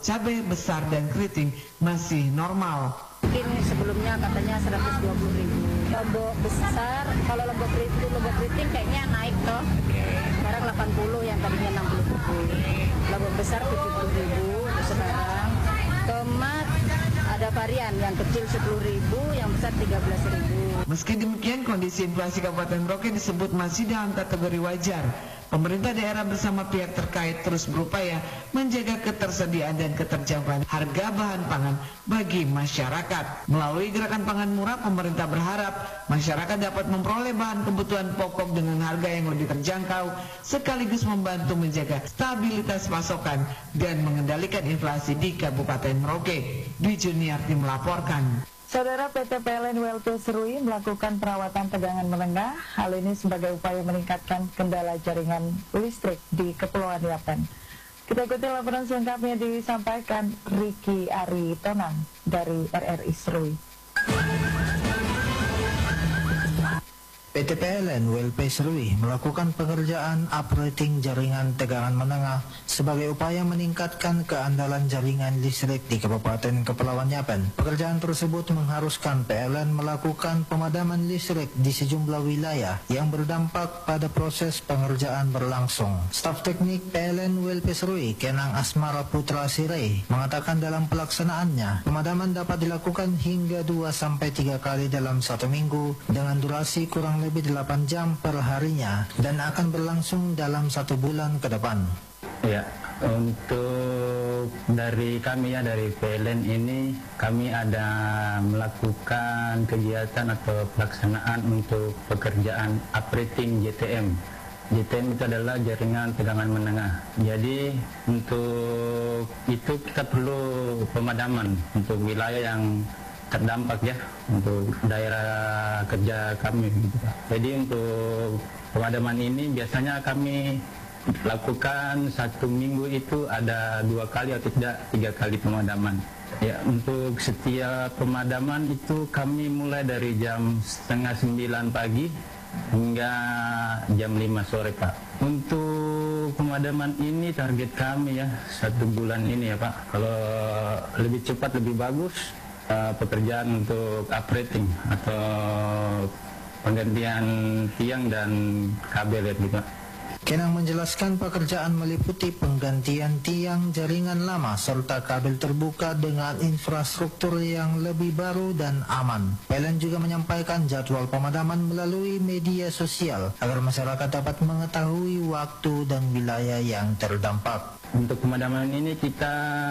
cabai besar dan keriting masih normal. Mungkin sebelumnya katanya 120.000. Lombok besar, kalau lombok keriting kayaknya naik toh. Sekarang 80 yang tadinya 60.000. Lombok besar 70.000 sekarang. Tomat ada varian yang kecil 10.000, yang besar 13.000. Meski demikian, kondisi inflasi Kabupaten Merauke disebut masih dalam kategori wajar. Pemerintah daerah bersama pihak terkait terus berupaya menjaga ketersediaan dan keterjangkauan harga bahan pangan bagi masyarakat. Melalui gerakan pangan murah, pemerintah berharap masyarakat dapat memperoleh bahan kebutuhan pokok dengan harga yang lebih terjangkau, sekaligus membantu menjaga stabilitas pasokan dan mengendalikan inflasi di Kabupaten Merauke. Dwi Juniarti melaporkan. Saudara, PT PLN WLP Serui melakukan perawatan tegangan menengah. Hal ini sebagai upaya meningkatkan kendala jaringan listrik di Kepulauan Yapen. Kita ikuti laporan selengkapnya disampaikan Ricky Aritonang dari RRI Serui. PT PLN WLP Serui melakukan pengerjaan uprating jaringan tegangan menengah sebagai upaya meningkatkan keandalan jaringan listrik di Kabupaten Kepulauan Yapen. Pekerjaan tersebut mengharuskan PLN melakukan pemadaman listrik di sejumlah wilayah yang berdampak pada proses pengerjaan berlangsung. Staf teknik PLN WLP Serui, Kenang Asmara Putra Sirei, mengatakan dalam pelaksanaannya, pemadaman dapat dilakukan hingga 2-3 kali dalam satu minggu dengan durasi kurang lebih 8 jam per harinya dan akan berlangsung dalam 1 bulan ke depan. Ya, untuk dari kami ya, dari PLN ini kami ada melakukan kegiatan atau pelaksanaan untuk pekerjaan uprating JTM. JTM itu adalah jaringan tegangan menengah. Jadi untuk itu kita perlu pemadaman untuk wilayah yang terdampak ya, untuk daerah kerja kami gitu. Jadi untuk pemadaman ini biasanya kami lakukan 1 minggu itu ada 2 kali atau tidak 3 kali pemadaman. Ya, untuk setiap pemadaman itu kami mulai dari jam 8:30 pagi hingga jam 5 sore Pak. Untuk pemadaman ini target kami ya 1 bulan ini ya Pak. Kalau lebih cepat lebih bagus. Pekerjaan untuk uprating atau penggantian tiang dan kabel ya gitu. Kenang menjelaskan pekerjaan meliputi penggantian tiang jaringan lama serta kabel terbuka dengan infrastruktur yang lebih baru dan aman. PLN juga menyampaikan jadwal pemadaman melalui media sosial agar masyarakat dapat mengetahui waktu dan wilayah yang terdampak. Untuk pemadaman ini kita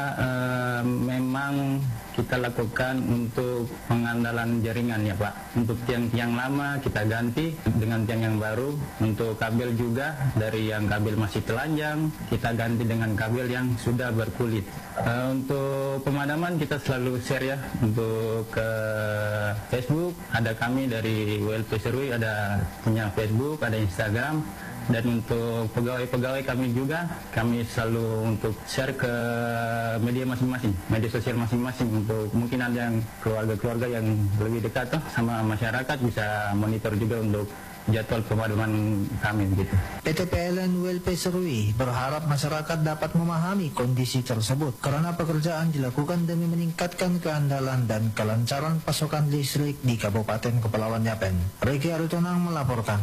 memang kita lakukan untuk pengandalan jaringan ya Pak. Untuk tiang-tiang lama kita ganti dengan tiang yang baru. Untuk kabel juga dari yang kabel masih telanjang kita ganti dengan kabel yang sudah berkulit. Untuk pemadaman kita selalu share ya untuk ke Facebook. Ada kami dari WLP Serui ada punya Facebook, ada Instagram. Dan untuk pegawai-pegawai kami juga, kami selalu untuk share ke media masing-masing, media sosial masing-masing. Untuk mungkin ada yang keluarga-keluarga yang lebih dekat sama masyarakat bisa monitor juga untuk jadwal pemadaman kami gitu. PT PLN WLP Serui berharap masyarakat dapat memahami kondisi tersebut karena pekerjaan dilakukan demi meningkatkan keandalan dan kelancaran pasokan listrik di Kabupaten Kepulauan Yapen. Ricky Aritonang melaporkan.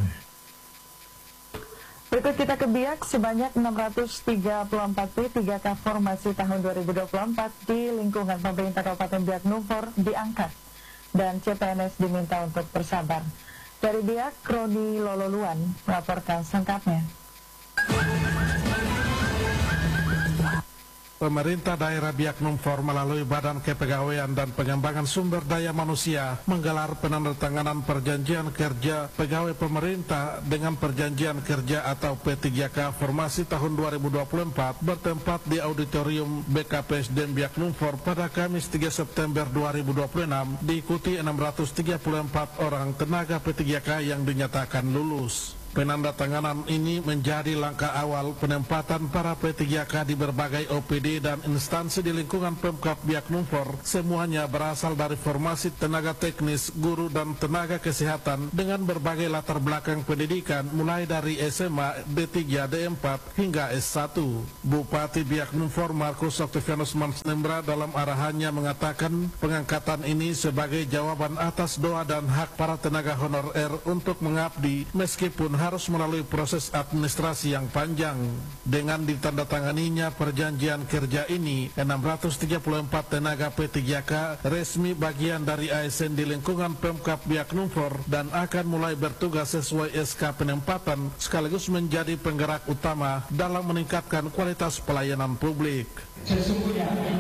Berikut kita ke Biak, sebanyak 634 P3K formasi tahun 2024 di lingkungan pemerintah Kabupaten Biak Numfor diangkat dan CPNS diminta untuk bersabar. Dari Biak, Roni Lololuan melaporkan selengkapnya. Pemerintah daerah Biak Numfor melalui Badan Kepegawaian dan Pengembangan Sumber Daya Manusia menggelar penandatanganan perjanjian kerja pegawai pemerintah dengan perjanjian kerja atau P3K formasi tahun 2024 bertempat di Auditorium BKPSDM Biak Numfor pada Kamis 3 September 2026 diikuti 634 orang tenaga P3K yang dinyatakan lulus. Penandatanganan ini menjadi langkah awal penempatan para P3K di berbagai OPD dan instansi di lingkungan Pemkab Biak Numfor. Semuanya berasal dari formasi tenaga teknis, guru dan tenaga kesehatan dengan berbagai latar belakang pendidikan mulai dari SMA, D3, D4 hingga S1. Bupati Biak Numfor Markus Octavianus Mansnembra dalam arahannya mengatakan pengangkatan ini sebagai jawaban atas doa dan hak para tenaga honorer untuk mengabdi meskipun harus melalui proses administrasi yang panjang. Dengan ditandatanganinya perjanjian kerja ini, 634 tenaga P3K resmi bagian dari ASN di lingkungan Pemkab Biak Numfor dan akan mulai bertugas sesuai SK penempatan sekaligus menjadi penggerak utama dalam meningkatkan kualitas pelayanan publik. Sesungguhnya